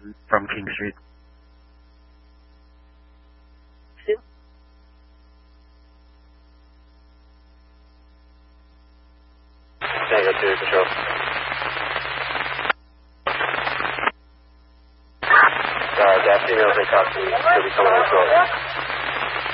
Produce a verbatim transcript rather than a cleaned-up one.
from King Street. Two. Tango two, control. Uh, that female they talked to, she'll be coming on short.